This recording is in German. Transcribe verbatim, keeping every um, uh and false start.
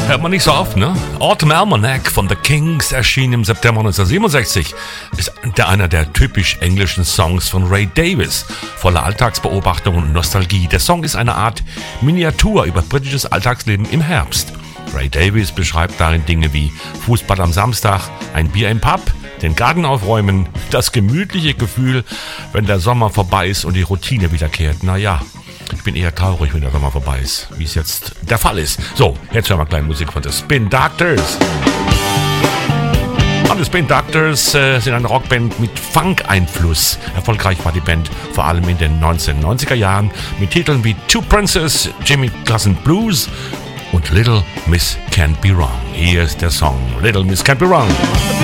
hört man nicht so oft, ne? Autumn Almanac von The Kings erschien im September neunzehnhundertsiebenundsechzig. Ist der, einer der typisch englischen Songs von Ray Davies. Voller Alltagsbeobachtung und Nostalgie. Der Song ist eine Art Miniatur über britisches Alltagsleben im Herbst. Ray Davies beschreibt darin Dinge wie Fußball am Samstag, ein Bier im Pub, den Garten aufräumen, das gemütliche Gefühl, wenn der Sommer vorbei ist und die Routine wiederkehrt. Naja, ich bin eher traurig, wenn der Sommer vorbei ist, wie es jetzt der Fall ist. So, jetzt hören wir kleine Musik von The Spin Doctors. Und The Spin Doctors äh, sind eine Rockband mit Funk-Einfluss. Erfolgreich war die Band vor allem in den neunzehnhundertneunziger Jahren mit Titeln wie Two Princes, Jimmy Cousin Blues und Little Miss Can't Be Wrong. Hier ist der Song Little Miss Can't Be Wrong.